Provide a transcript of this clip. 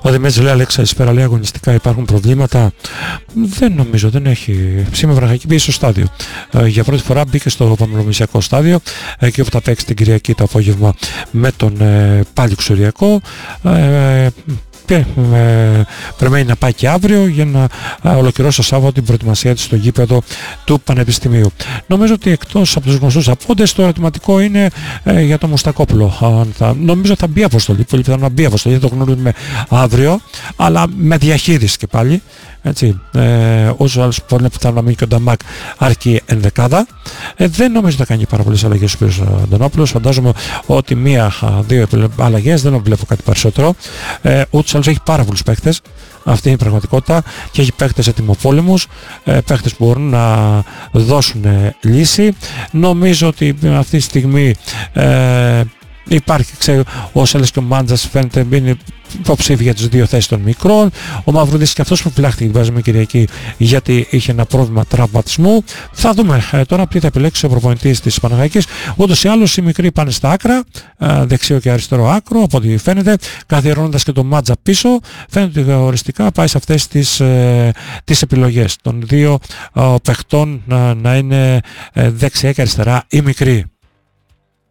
Ο Δημήτρης λέει: Αλέξα, εσπέρα, λέει, αγωνιστικά υπάρχουν προβλήματα. Δεν νομίζω, δεν έχει. Σήμερα Βραχακή πήγε στο στάδιο. Για πρώτη φορά μπήκε στο Παμελομησιακό στάδιο, εκεί όπου θα παίξει την Κυριακή το απόγευμα με τον πάλι Ξουριακό. Και περιμένει να πάει και αύριο για να ολοκληρώσει το Σάββατο την προετοιμασία της στο γήπεδο του Πανεπιστημίου. Νομίζω ότι εκτός από τους γνωστούς απόντες το ερωτηματικό είναι για τον Μουστακόπουλο. Νομίζω θα μπει αποστολή, πολύ πιθανό να μπει αποστολή, δεν το γνωρίζουμε αύριο, αλλά με διαχείριση και πάλι. Έτσι, όσο άλλος πολύ πιθανό να μείνει και ο Νταμάκ αρκεί ενδεκάδα. Δεν νομίζω ότι θα κάνει πάρα πολλές αλλαγές ο κ. Αντωνόπουλος. Φαντάζομαι ότι μία-δύο αλλαγές, δεν βλέπω κάτι περισσότερο. Ούτως άλλως έχει πάρα πολλούς παίκτες. Αυτή είναι η πραγματικότητα και έχει παίκτες ετοιμοπόλεμους, παίκτες που μπορούν να δώσουν λύση. Νομίζω ότι αυτή τη στιγμή υπάρχει, ξέρω, ο Σέλες και ο Μάντζας φαίνεται είναι υποψήφοι για τις δύο θέσεις των μικρών. Ο Μαυρουδής και αυτός που φυλάχτηκε την περασμένη Κυριακή γιατί είχε ένα πρόβλημα τραυματισμού. Θα δούμε τώρα τι θα επιλέξει ο προπονητής της Παναχαϊκής. Ούτως ή άλλως οι μικροί πάνε στα άκρα, δεξιό και αριστερό άκρο, από ό,τι φαίνεται, καθιερώνοντας και τον Μάντζα πίσω. Φαίνεται ότι οριστικά πάει σε αυτές τις επιλογές των δύο παιχτών να είναι δεξιά και αριστερά οι μικροί.